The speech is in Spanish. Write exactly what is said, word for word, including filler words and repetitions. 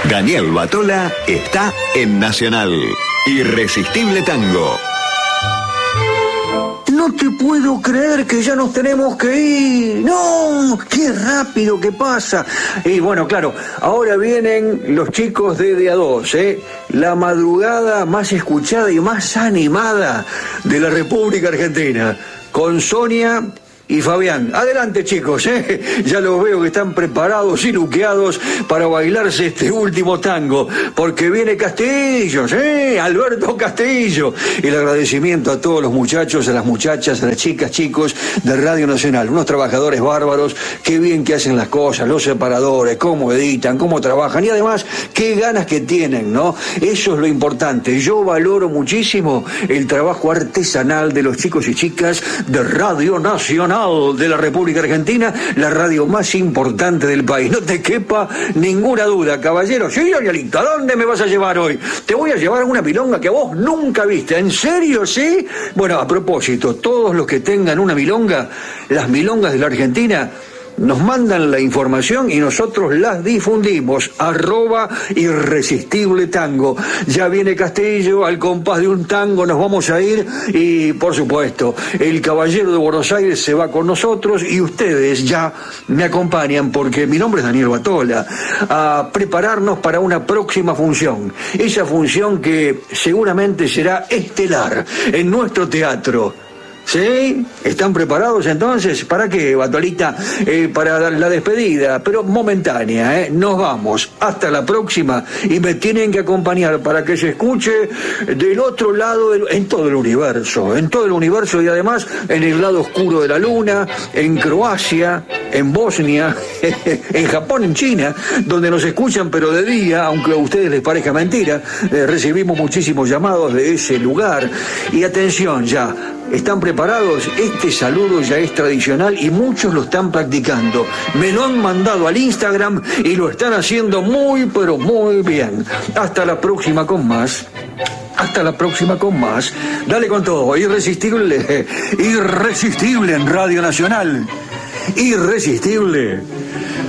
Daniel Batola está en Nacional. Irresistible Tango. No te puedo creer que ya nos tenemos que ir. No, qué rápido que pasa. Y bueno, claro, ahora vienen los chicos de De A dos, ¿eh? La madrugada más escuchada y más animada de la República Argentina. Con Sonia y Fabián. Adelante, chicos, ¿eh? Ya los veo que están preparados y luqueados para bailarse este último tango, porque viene Castillo, ¿eh? Alberto Castillo. El agradecimiento a todos los muchachos, a las muchachas, a las chicas, chicos de Radio Nacional, unos trabajadores bárbaros, qué bien que hacen las cosas, los separadores, cómo editan, cómo trabajan, y además, qué ganas que tienen, ¿no? Eso es lo importante. Yo valoro muchísimo el trabajo artesanal de los chicos y chicas de Radio Nacional de la República Argentina, la radio más importante del país. No te quepa ninguna duda, caballero. Sí, Danielito, ¿a dónde me vas a llevar hoy? Te voy a llevar a una milonga que vos nunca viste. ¿En serio, sí? Bueno, a propósito, todos los que tengan una milonga, las milongas de la Argentina, nos mandan la información y nosotros las difundimos. Arroba Irresistible Tango. Ya viene Castillo, al compás de un tango nos vamos a ir y, por supuesto, el caballero de Buenos Aires se va con nosotros y ustedes ya me acompañan, porque mi nombre es Daniel Batola, a prepararnos para una próxima función. Esa función que seguramente será estelar en nuestro teatro. ¿Sí? ¿Están preparados entonces? ¿Para qué, Batolita? Eh, para la despedida, pero momentánea, ¿eh? Nos vamos. Hasta la próxima. Y me tienen que acompañar para que se escuche del otro lado, del, en todo el universo. En todo el universo y además en el lado oscuro de la luna, en Croacia, en Bosnia, en Japón, en China, donde nos escuchan pero de día, aunque a ustedes les parezca mentira. Eh, recibimos muchísimos llamados de ese lugar. Y atención ya. ¿Están preparados? Este saludo ya es tradicional y muchos lo están practicando. Me lo han mandado al Instagram y lo están haciendo muy, pero muy bien. Hasta la próxima con más. Hasta la próxima con más. Dale con todo. Irresistible. Irresistible en Radio Nacional. Irresistible.